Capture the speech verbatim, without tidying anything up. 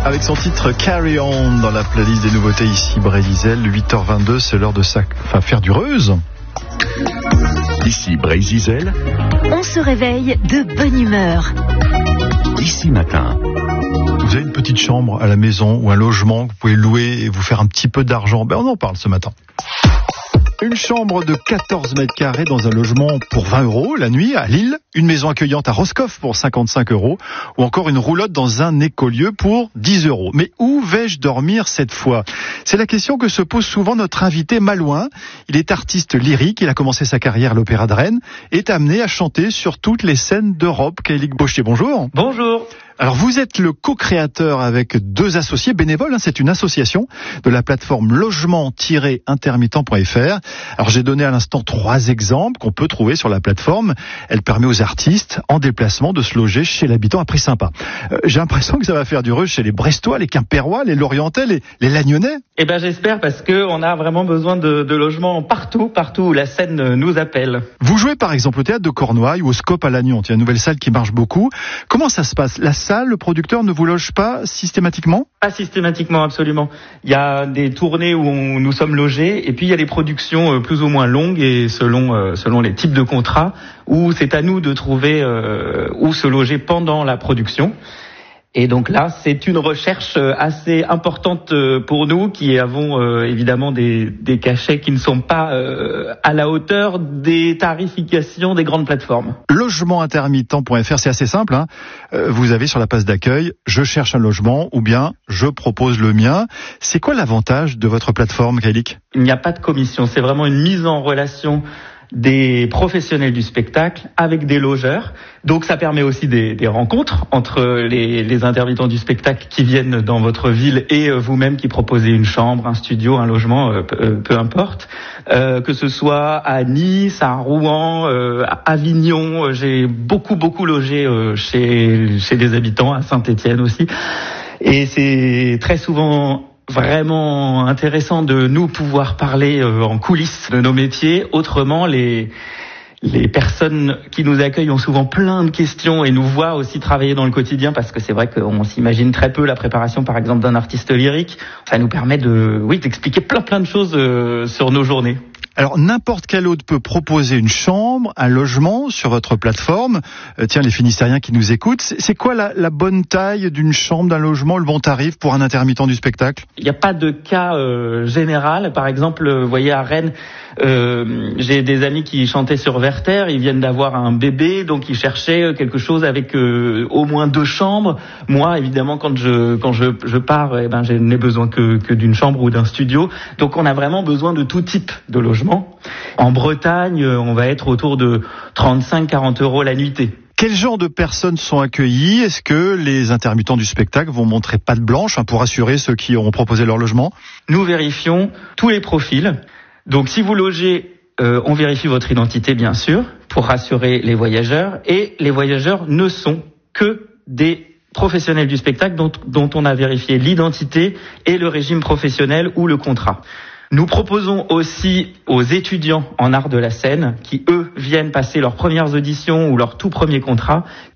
Avec son titre Carry On dans la playlist des nouveautés ici Brésil, huit heures vingt-deux, c'est l'heure de sa... enfin, faire du reuse. Ici Brésil, on se réveille de bonne humeur. Ici Matin. Vous avez une petite chambre à la maison ou un logement que vous pouvez louer et vous faire un petit peu d'argent. Ben on en parle ce matin. Une chambre de quatorze mètres carrés dans un logement pour vingt euros la nuit à Lille, une maison accueillante à Roscoff pour cinquante-cinq euros ou encore une roulotte dans un écolieu pour dix euros. Mais où vais-je dormir cette fois ? C'est la question que se pose souvent notre invité Malouin. Il est artiste lyrique, il a commencé sa carrière à l'Opéra de Rennes et est amené à chanter sur toutes les scènes d'Europe. Kaïlik Baucher, bonjour. Bonjour. Alors vous êtes le co-créateur avec deux associés bénévoles, hein, c'est une association de la plateforme logement tiret intermittent point f r. Alors j'ai donné à l'instant trois exemples qu'on peut trouver sur la plateforme. Elle permet aux artistes en déplacement de se loger chez l'habitant à prix sympa. Euh, j'ai l'impression que ça va faire du rush chez les Brestois, les Quimpérois, les Lorientais, les, les Lagnonnais. Eh ben j'espère parce que on a vraiment besoin de, de logements partout, partout où la scène nous appelle. Vous jouez par exemple au théâtre de Cornouailles ou au Scope à Lannion. Il y a une nouvelle salle qui marche beaucoup. Comment ça se passe ? La salle, le producteur ne vous loge pas systématiquement ? Pas systématiquement, absolument. Il y a des tournées où on, nous sommes logés et puis il y a des productions plus ou moins longues et selon euh, selon les types de contrats où c'est à nous de trouver euh, où se loger pendant la production. Et donc là, c'est une recherche assez importante pour nous qui avons euh, évidemment des, des cachets qui ne sont pas euh, à la hauteur des tarifications des grandes plateformes. logement intermittent point f r, c'est assez simple, hein. Euh, vous avez sur la page d'accueil « Je cherche un logement » ou bien « Je propose le mien ». C'est quoi l'avantage de votre plateforme, Kaïlik ? Il n'y a pas de commission, c'est vraiment une mise en relation des professionnels du spectacle avec des logeurs. Donc ça permet aussi des, des rencontres entre les, les intermittents du spectacle qui viennent dans votre ville et vous-même qui proposez une chambre, un studio, un logement, euh, peu, peu importe. Euh, que ce soit à Nice, à Rouen, euh, à Avignon. J'ai beaucoup, beaucoup logé euh, chez, chez des habitants, à Saint-Étienne aussi. Et c'est très souvent vraiment intéressant de nous pouvoir parler euh, en coulisses de nos métiers. Autrement, les les personnes qui nous accueillent ont souvent plein de questions et nous voient aussi travailler dans le quotidien parce que c'est vrai qu'on s'imagine très peu la préparation, par exemple, d'un artiste lyrique. Ça nous permet de, oui, d'expliquer plein plein de choses euh, sur nos journées. Alors, n'importe quel autre peut proposer une chambre, un logement sur votre plateforme. Euh, tiens, les Finistériens qui nous écoutent, c'est, c'est quoi la, la bonne taille d'une chambre, d'un logement, le bon tarif pour un intermittent du spectacle ? Il n'y a pas de cas euh, général. Par exemple, vous voyez, à Rennes, euh, j'ai des amis qui chantaient sur Werther. Ils viennent d'avoir un bébé, donc ils cherchaient quelque chose avec euh, au moins deux chambres. Moi, évidemment, quand je quand je, je pars, eh ben, je n'ai besoin que, que d'une chambre ou d'un studio. Donc, on a vraiment besoin de tout type de logement. En Bretagne, on va être autour de trente-cinq à quarante euros la nuitée. Quel genre de personnes sont accueillies ? Est-ce que les intermittents du spectacle vont montrer patte blanche, hein, pour assurer ceux qui auront proposé leur logement ? Nous vérifions tous les profils. Donc si vous logez, euh, on vérifie votre identité bien sûr, pour rassurer les voyageurs. Et les voyageurs ne sont que des professionnels du spectacle dont, dont on a vérifié l'identité et le régime professionnel ou le contrat. Nous proposons aussi aux étudiants en art de la scène qui, eux, viennent passer leurs premières auditions ou leur tout premier contrat,